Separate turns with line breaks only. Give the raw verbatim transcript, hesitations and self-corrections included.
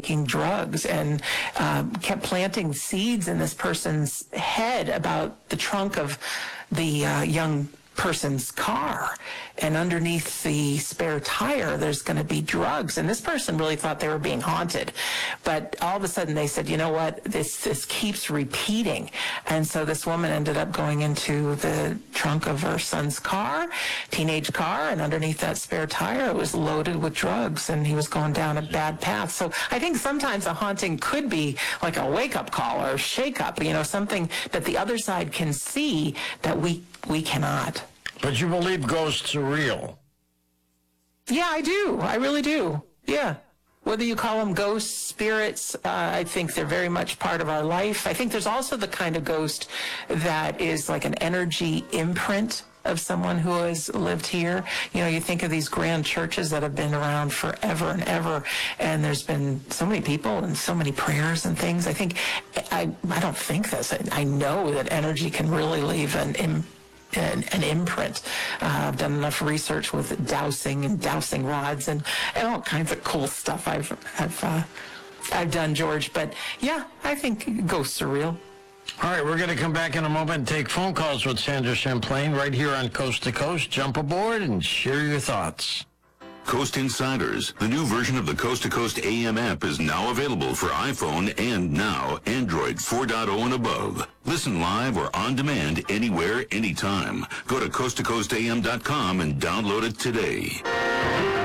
taking drugs and um, kept planting seeds in this person's head about the trunk of the uh, young person's car, and underneath the spare tire there's going to be drugs, and this person really thought they were being haunted, but all of a sudden they said, you know what, this this keeps repeating. And so this woman ended up going into the trunk of her son's car, teenage car, and underneath that spare tire it was loaded with drugs, and he was going down a bad path. So I think sometimes a haunting could be like a wake-up call or a shake-up, you know, something that the other side can see that we we cannot.
But you believe ghosts are real?
Yeah, I do. I really do. Yeah. Whether you call them ghosts, spirits, uh, I think they're very much part of our life. I think there's also the kind of ghost that is like an energy imprint of someone who has lived here. You know, you think of these grand churches that have been around forever and ever, and there's been so many people and so many prayers and things. I think, I, I don't think this. I, I know that energy can really leave an imprint. An, an imprint. Uh, I've done enough research with dowsing and dowsing rods and, and all kinds of cool stuff I've I've uh, I've done, George. But yeah, I think ghosts are real.
All right, we're going to come back in a moment and take phone calls with Sandra Champlain right here on Coast to Coast. Jump aboard and share your thoughts.
Coast Insiders, the new version of the Coast to Coast A M app, is now available for iPhone and now Android four point oh and above. Listen live or on demand anywhere, anytime. Go to coast to coast a m dot com and download it today.